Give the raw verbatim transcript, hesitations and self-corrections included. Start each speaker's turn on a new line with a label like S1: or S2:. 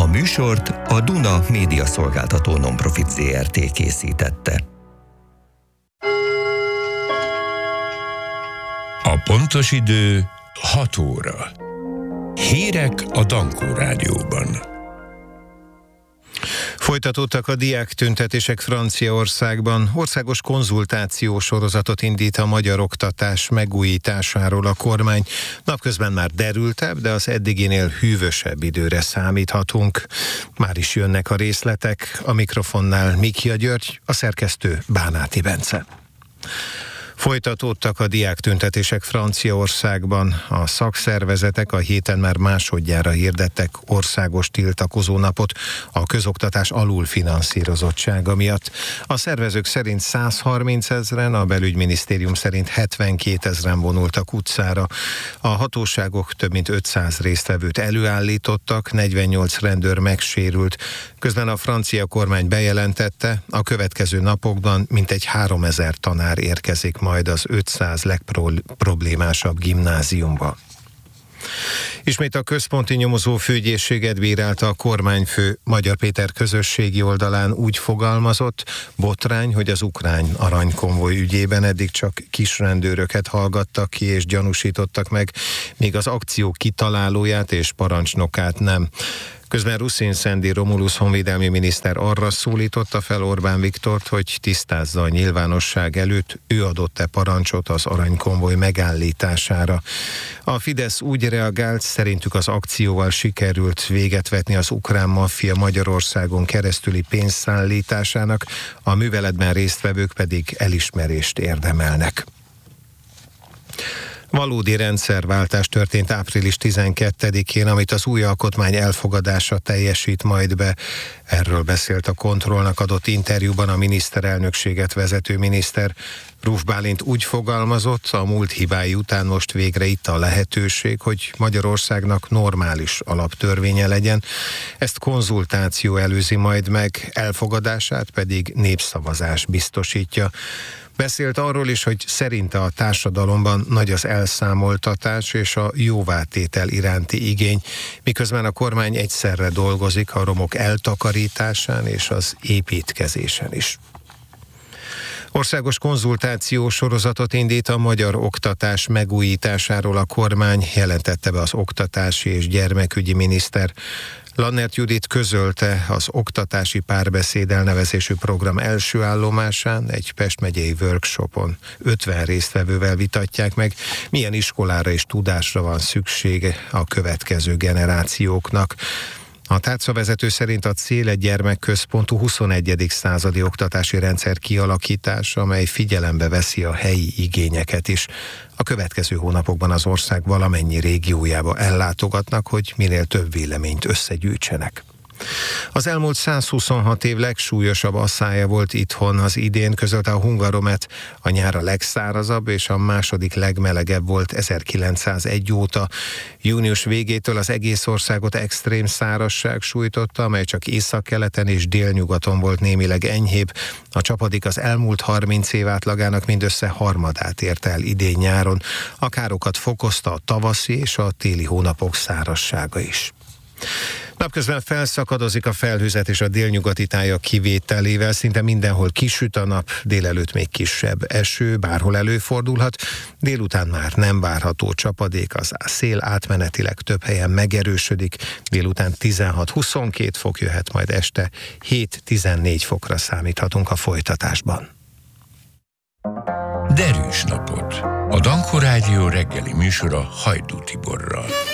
S1: műsort a Duna Média Szolgáltató Nonprofit zé er té készítette.
S2: A pontos idő hat óra. Hírek a Dankó Rádióban.
S3: Folytatódtak a diáktüntetések Franciaországban. Országos konzultáció sorozatot indít a magyar oktatás megújításáról a kormány. Napközben már derültebb, de az eddiginél hűvösebb időre számíthatunk. Már is jönnek a részletek. A mikrofonnál Mikia György, a szerkesztő Bánáti Bence. Folytatódtak a diáktüntetések Franciaországban. A szakszervezetek a héten már másodjára hirdettek országos tiltakozónapot a közoktatás alulfinanszírozottsága miatt. A szervezők szerint száz harminc ezren, a belügyminisztérium szerint hetvenkét ezren vonultak utcára. A hatóságok több mint ötszáz résztvevőt előállítottak, negyvennyolc rendőr megsérült. Közben a francia kormány bejelentette, a következő napokban mintegy háromezer tanár érkezik majd az ötszáz legproblémásabb gimnáziumba. Ismét a központi nyomozó főügyészséget bírálta a kormányfő. Magyar Péter közösségi oldalán úgy fogalmazott, botrány, hogy az ukrán aranykonvoj ügyében eddig csak kisrendőröket hallgattak ki és gyanúsítottak meg, míg az akció kitalálóját és parancsnokát nem. Közben Ruszin Szendi Romulusz honvédelmi miniszter arra szólította fel Orbán Viktort, hogy tisztázza a nyilvánosság előtt, ő adott-e parancsot az aranykonvoj megállítására. A Fidesz úgy reagált, szerintük az akcióval sikerült véget vetni az ukrán maffia Magyarországon keresztüli pénzszállításának, a műveletben résztvevők pedig elismerést érdemelnek. Valódi rendszerváltás történt április tizenkettedikén, amit az új alkotmány elfogadása teljesít majd be. Erről beszélt a Kontrollnak adott interjúban a miniszterelnökséget vezető miniszter. Ruf Bálint úgy fogalmazott, a múlt hibái után most végre itt a lehetőség, hogy Magyarországnak normális alaptörvénye legyen. Ezt konzultáció előzi majd meg, elfogadását pedig népszavazás biztosítja. Beszélt arról is, hogy szerinte a társadalomban nagy az elszámoltatás és a jóvátétel iránti igény, miközben a kormány egyszerre dolgozik a romok eltakarításán és az építkezésen is. Országos konzultáció sorozatot indít a magyar oktatás megújításáról a kormány, jelentette be az oktatási és gyermekügyi miniszter. Lannert Judit közölte, az oktatási párbeszéd elnevezésű program első állomásán egy Pest megyei workshopon ötven résztvevővel vitatják meg, milyen iskolára és tudásra van szüksége a következő generációknak. A tárcavezető szerint a cél egy gyermekközpontú huszonegyedik századi oktatási rendszer kialakítása, amely figyelembe veszi a helyi igényeket is. A következő hónapokban az ország valamennyi régiójába ellátogatnak, hogy minél több véleményt összegyűjtsenek. Az elmúlt százhuszonhat év legsúlyosabb asszája volt itthon az idén, közölte a Hungaromet. A nyár a legszárazabb és a második legmelegebb volt ezerkilencszázegy óta. Június végétől az egész országot extrém szárazság sújtotta, amely csak északkeleten és délnyugaton volt némileg enyhébb. A csapadék az elmúlt harminc év átlagának mindössze harmadát érte el idén nyáron. A károkat fokozta a tavaszi és a téli hónapok szárazsága is. Napközben felszakadozik a felhőzet és a délnyugati tájak kivételével, szinte mindenhol kisüt a nap, délelőtt még kisebb eső, bárhol előfordulhat, délután már nem várható csapadék, az szél átmenetileg több helyen megerősödik, délután tizenhat-huszonkét fok jöhet, majd este hét-tizennégy fokra számíthatunk a folytatásban.
S2: Derűs napot! A Dankó Rádió reggeli műsora Hajdú Tiborral.